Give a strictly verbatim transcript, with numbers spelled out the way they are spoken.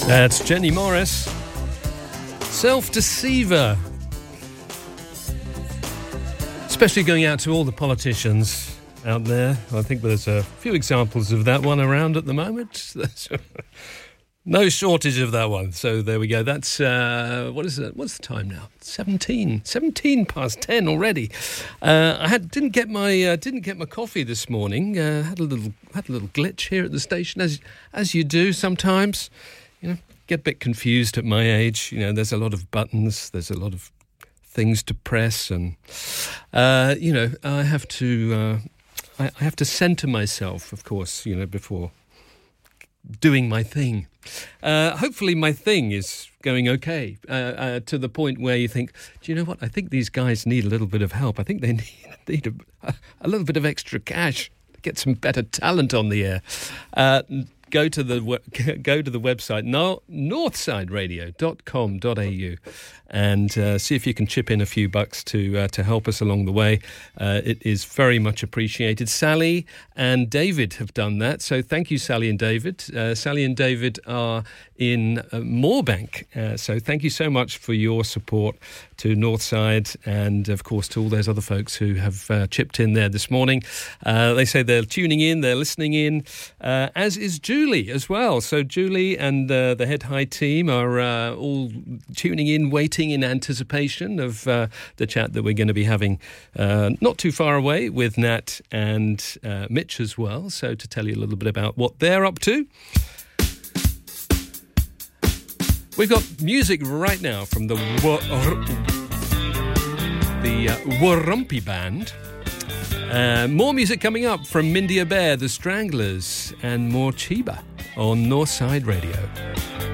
That's Jenny Morris. Self-deceiver. Especially going out to all the politicians out there. I think there's a few examples of that one around at the moment. No shortage of that one. So there we go. That's, uh, what is it? What's the time now? seventeen. seventeen past ten already. Uh, I had, didn't get my uh, didn't get my coffee this morning. Uh, had a little had a little glitch here at the station, as as you do sometimes. You know, get a bit confused at my age. You know, there's a lot of buttons. There's a lot of things to press, and uh, you know, I have to uh, I, I have to centre myself, of course. You know, before doing my thing. Uh, hopefully my thing is going okay, uh, uh, to the point where you think, do you know what? I think these guys need a little bit of help. I think they need, need a, a little bit of extra cash to get some better talent on the air. Uh, go to the go to the website northside radio dot com dot a u and uh, see if you can chip in a few bucks to uh, to help us along the way. Uh, it is very much appreciated. Sally and David have done that, so thank you, Sally and David. Uh, Sally and David are in uh, Moorebank, uh, so thank you so much for your support to Northside, and of course to all those other folks who have uh, chipped in there this morning. Uh, they say they're tuning in, they're listening in, uh, as is Julie as well. So Julie and uh, the Head High team are uh, all tuning in, waiting in anticipation of uh, the chat that we're going to be having uh, not too far away with Nat and uh, Mitch as well. So to tell you a little bit about what they're up to. We've got music right now from the Wa- the uh, Warumpi Band. Uh, more music coming up from Mindy Bear, The Stranglers, and more Chiba on Northside Radio.